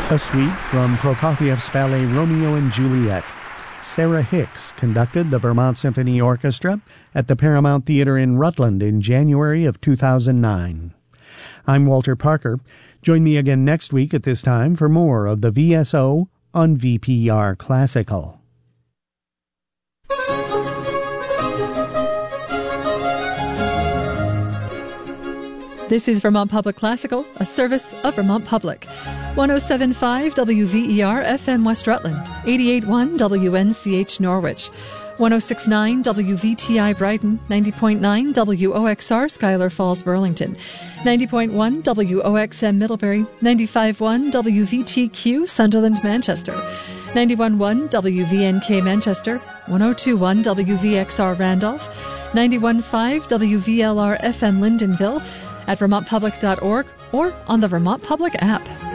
A suite from Prokofiev's ballet Romeo and Juliet. Sarah Hicks conducted the Vermont Symphony Orchestra at the Paramount Theatre in Rutland in January of 2009. I'm Walter Parker. Join me again next week at this time for more of the VSO on VPR Classical. This is Vermont Public Classical, a service of Vermont Public. 107.5 WVER FM West Rutland, 88.1 WNCH Norwich, 106.9 WVTI Brighton, 90.9 WOXR Schuyler Falls Burlington, 90.1 WOXM Middlebury, 95.1 WVTQ Sunderland Manchester, 91.1 WVNK Manchester, 102.1 WVXR Randolph, 91.5 WVLR FM Lyndonville, at vermontpublic.org or on the Vermont Public app.